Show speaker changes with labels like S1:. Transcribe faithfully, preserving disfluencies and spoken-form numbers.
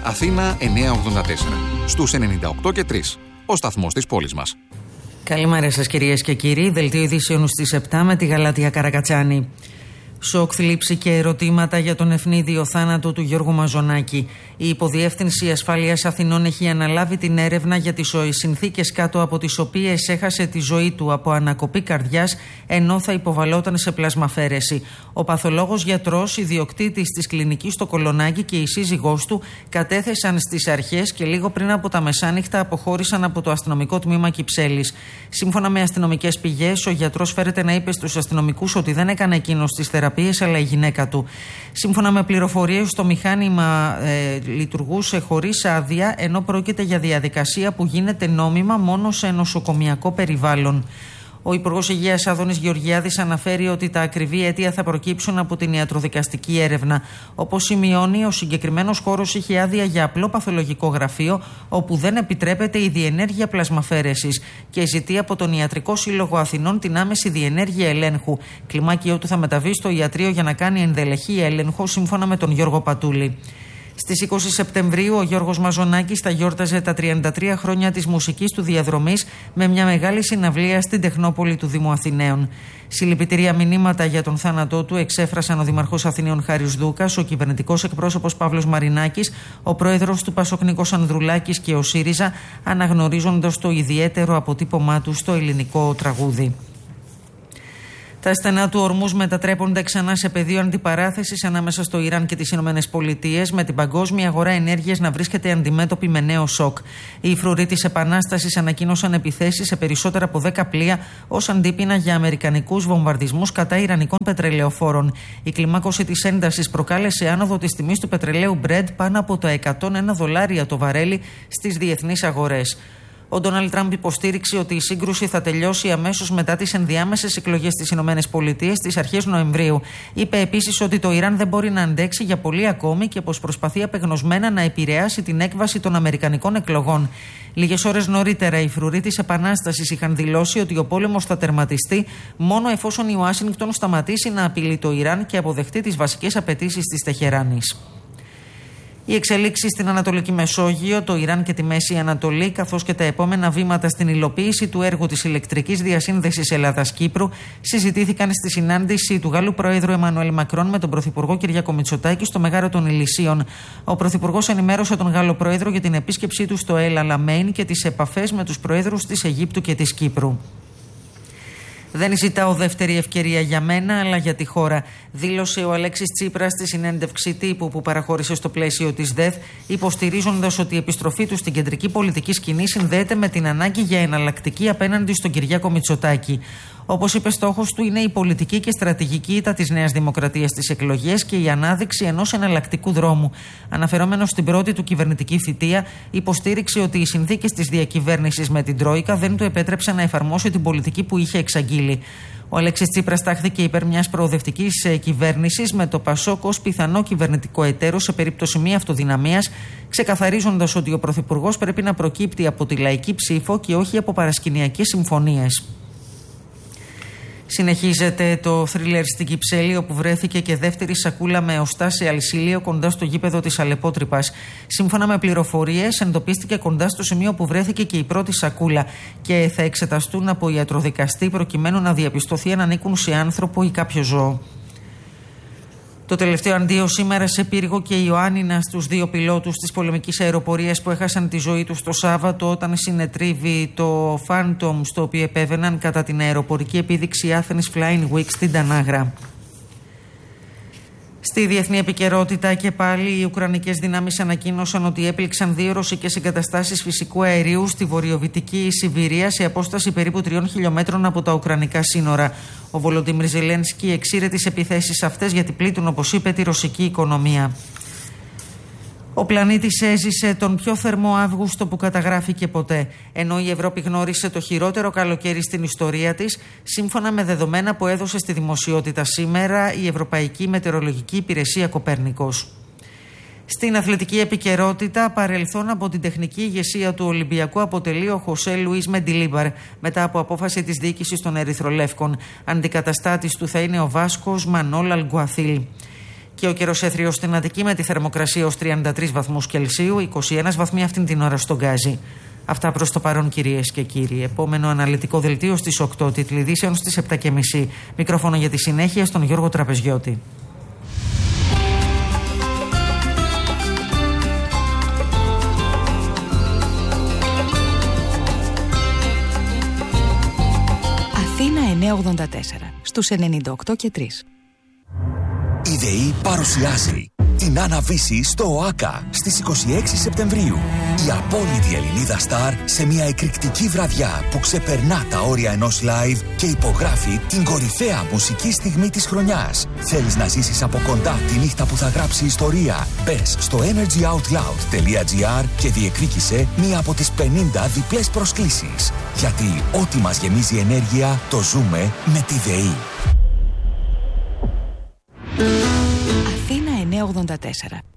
S1: Αθήνα εννιακόσια ογδόντα τέσσερα. Στους ενενήντα οκτώ και τρία. Ο σταθμός της πόλης μας.
S2: Καλημέρα σας κυρίες και κύριοι. Δελτίο ειδήσεων στις επτά με τη Γαλάτια Καρακατσάνη. Σοκ, θλίψη και ερωτήματα για τον ευνίδιο θάνατο του Γιώργου Μαζονάκη. Η Υποδιεύθυνση Ασφάλειας Αθηνών έχει αναλάβει την έρευνα για τις συνθήκες κάτω από τις οποίες έχασε τη ζωή του από ανακοπή καρδιάς ενώ θα υποβαλόταν σε πλασμαφαίρεση. Ο παθολόγος γιατρός, ιδιοκτήτης της κλινικής στο Κολονάκι και η σύζυγός του κατέθεσαν στις αρχές και λίγο πριν από τα μεσάνυχτα αποχώρησαν από το αστυνομικό τμήμα Κυψέλης. Σύμφωνα με αστυνομικές πηγές, ο γιατρός φέρεται να είπε στους αστυνομικούς ότι δεν έκανε εκείνος τις θεραπείες, αλλά η γυναίκα του. Σύμφωνα με πληροφορίες, το μηχάνημα ε, λειτουργούσε χωρίς άδεια, ενώ πρόκειται για διαδικασία που γίνεται νόμιμα μόνο σε νοσοκομιακό περιβάλλον. Ο Υπουργός Υγείας Άδωνης Γεωργιάδης αναφέρει ότι τα ακριβή αίτια θα προκύψουν από την ιατροδικαστική έρευνα. Όπως σημειώνει, ο συγκεκριμένος χώρος είχε άδεια για απλό παθολογικό γραφείο, όπου δεν επιτρέπεται η διενέργεια πλασμαφαίρεσης και ζητεί από τον Ιατρικό Σύλλογο Αθηνών την άμεση διενέργεια ελέγχου. Κλιμάκιό του θα μεταβεί στο ιατρείο για να κάνει ενδελεχή έλεγχο, σύμφωνα με τον Γιώργο Πατούλη. Στις είκοσι Σεπτεμβρίου ο Γιώργος Μαζονάκης θα γιόρταζε τα τριάντα τρία χρόνια της μουσικής του διαδρομής με μια μεγάλη συναυλία στην Τεχνόπολη του Δήμου Αθηναίων. Συλληπιτήρια μηνύματα για τον θάνατό του εξέφρασαν ο Δήμαρχος Αθηναίων Χάρης Δούκας, ο κυβερνητικός εκπρόσωπος Παύλος Μαρινάκης, ο πρόεδρος του Πασόκ Νίκος Ανδρουλάκης και ο ΣΥΡΙΖΑ, αναγνωρίζοντας το ιδιαίτερο αποτύπωμά του στο ελληνικό τραγούδι. Τα στενά του Ορμούζ μετατρέπονται ξανά σε πεδίο αντιπαράθεσης ανάμεσα στο Ιράν και τις Ηνωμένες Πολιτείες, με την παγκόσμια αγορά ενέργειας να βρίσκεται αντιμέτωπη με νέο σοκ. Οι φρουροί της Επανάστασης ανακοίνωσαν επιθέσεις σε περισσότερα από δέκα πλοία ως αντίπεινα για αμερικανικούς βομβαρδισμούς κατά ιρανικών πετρελαιοφόρων. Η κλιμάκωση της έντασης προκάλεσε άνοδο της τιμής του πετρελαίου Brent πάνω από τα εκατόν ένα δολάρια το βαρέλι στις διεθνείς αγορές. Ο Ντόναλντ Τραμπ υποστήριξε ότι η σύγκρουση θα τελειώσει αμέσως μετά τις ενδιάμεσες εκλογές στις Ηνωμένες Πολιτείες στις αρχές Νοεμβρίου. Είπε επίσης ότι το Ιράν δεν μπορεί να αντέξει για πολύ ακόμη και πως προσπαθεί απεγνωσμένα να επηρεάσει την έκβαση των αμερικανικών εκλογών. Λίγες ώρες νωρίτερα, οι φρουροί της Επανάστασης είχαν δηλώσει ότι ο πόλεμος θα τερματιστεί μόνο εφόσον η Ουάσιγκτον σταματήσει να απειλεί το Ιράν και αποδεχτεί τις βασικές απαιτήσεις της Τεχεράνης. Οι εξελίξεις στην Ανατολική Μεσόγειο, το Ιράν και τη Μέση Ανατολή, καθώς και τα επόμενα βήματα στην υλοποίηση του έργου της ηλεκτρικής διασύνδεσης Ελλάδας-Κύπρου, συζητήθηκαν στη συνάντηση του Γάλλου Προέδρου Εμμανουέλ Μακρόν με τον Πρωθυπουργό Κυριάκο Μητσοτάκη στο Μεγάρο των Ηλυσίων. Ο Πρωθυπουργός ενημέρωσε τον Γάλλο Πρόεδρο για την επίσκεψή του στο Ελ Αλαμέιν και τις επαφές με τους Προέδρους της Αιγύπτου και της Κύπρου. Δεν ζητάω δεύτερη ευκαιρία για μένα, αλλά για τη χώρα, δήλωσε ο Αλέξης Τσίπρας στη συνέντευξη τύπου που παραχώρησε στο πλαίσιο της ΔΕΘ, υποστηρίζοντας ότι η επιστροφή του στην κεντρική πολιτική σκηνή συνδέεται με την ανάγκη για εναλλακτική απέναντι στον Κυριάκο Μητσοτάκη. Όπως είπε, στόχος του είναι η πολιτική και στρατηγική ήττα της Νέας Δημοκρατίας στις εκλογές και η ανάδειξη ενός εναλλακτικού δρόμου. Αναφερόμενος στην πρώτη του κυβερνητική θητεία, υποστήριξε ότι οι συνθήκες της διακυβέρνησης με την Τρόικα δεν του επέτρεψαν να εφαρμόσει την πολιτική που είχε εξαγγείλει. Ο Αλέξης Τσίπρας τάχθηκε υπέρ μιας προοδευτικής κυβέρνησης με το Πασόκ ως πιθανό κυβερνητικό εταίρο σε περίπτωση μη αυτοδυναμίας, ξεκαθαρίζοντας ότι ο Πρωθυπουργός πρέπει να προκύπτει από τη λαϊκή ψήφο και όχι από παρασκηνιακές συμφωνίες. Συνεχίζεται το θρίλερ στην Κυψέλη, όπου βρέθηκε και δεύτερη σακούλα με οστά σε αλυσίλιο κοντά στο γήπεδο της Αλεπότρυπας. Σύμφωνα με πληροφορίες, εντοπίστηκε κοντά στο σημείο που βρέθηκε και η πρώτη σακούλα και θα εξεταστούν από ιατροδικαστή προκειμένου να διαπιστωθεί αν ανήκουν σε άνθρωπο ή κάποιο ζώο. Το τελευταίο αντίο σήμερα σε πύργο και Ιωάννινα στους δύο πιλότους της πολεμικής αεροπορίας που έχασαν τη ζωή τους το Σάββατο όταν συνετρίβει το Phantom στο οποίο επέβαιναν κατά την αεροπορική επίδειξη Athens Flying Week στην Τανάγρα. Στη διεθνή επικαιρότητα και πάλι οι Ουκρανικές δυνάμεις ανακοίνωσαν ότι έπληξαν δύο ρωσικές εγκαταστάσεις φυσικού αερίου στη βορειοδυτική Σιβηρία σε απόσταση περίπου τριών χιλιόμετρων από τα ουκρανικά σύνορα. Ο Βολοντίμιρ Ζελένσκι εξήρε τις επιθέσεις αυτές γιατί πλήττουν, όπως είπε, τη ρωσική οικονομία. Ο πλανήτης έζησε τον πιο θερμό Αύγουστο που καταγράφηκε ποτέ, ενώ η Ευρώπη γνώρισε το χειρότερο καλοκαίρι στην ιστορία της, σύμφωνα με δεδομένα που έδωσε στη δημοσιότητα σήμερα η Ευρωπαϊκή Μετεωρολογική Υπηρεσία Κοπέρνικος. Στην αθλητική επικαιρότητα, παρελθόν από την τεχνική ηγεσία του Ολυμπιακού αποτελεί ο Χωσέ Λουίς Μεντιλίμπαρ, μετά από απόφαση της διοίκησης των Ερυθρολεύκων. Αντικαταστάτης του θα είναι ο Βάσκος Μανόλ Αλγκουαθίλ. Και ο καιροσέφριος στην Αττική με τη θερμοκρασία ως τριάντα τρεις βαθμούς Κελσίου, είκοσι ένα βαθμοί αυτήν την ώρα στον Γκάζι. Αυτά προς το παρόν, κυρίες και κύριοι. Επόμενο αναλυτικό δελτίο στις οκτώ, τίτλοι ειδήσεων στις επτά και μισή. Μικρόφωνο για τη συνέχεια στον Γιώργο Τραπεζιώτη.
S3: Αθήνα εννιακόσια ογδόντα τέσσερα, στους ενενήντα οκτώ και τρία.
S4: Η ΔΕΗ παρουσιάζει την Άννα-Βύση στο ΟΑΚΑ στις είκοσι έξι Σεπτεμβρίου. Η απόλυτη Ελληνίδα στάρ σε μια εκρηκτική βραδιά που ξεπερνά τα όρια ενός live και υπογράφει την κορυφαία μουσική στιγμή της χρονιάς. Θέλεις να ζήσεις από κοντά τη νύχτα που θα γράψει ιστορία? Μπες στο energyoutloud.gr και διεκδίκησε μία από τις πενήντα διπλές προσκλήσεις. Γιατί ό,τι μας γεμίζει ενέργεια το ζούμε με τη ΔΕΗ.
S3: Αθήνα εννιακόσια ογδόντα τέσσερα.